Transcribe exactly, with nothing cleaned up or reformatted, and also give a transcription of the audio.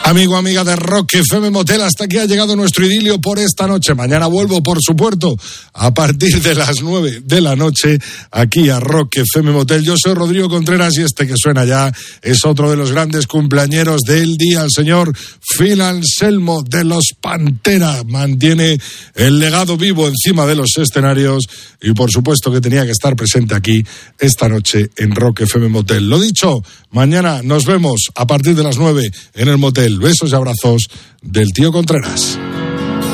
Amigo, amiga de Rock F M Motel, hasta aquí ha llegado nuestro idilio por esta noche. Mañana vuelvo, por supuesto, a partir de las nueve de la noche, aquí a Rock F M Motel. Yo soy Rodrigo Contreras y este que suena ya es otro de los grandes cumpleañeros del día, el señor Phil Anselmo de los Pantera. Mantiene el legado vivo encima de los escenarios y, por supuesto, que tenía que estar presente aquí esta noche en Rock F M Motel. Lo dicho, mañana nos vemos a partir de las nueve en el Motel. Besos y abrazos del tío Contreras.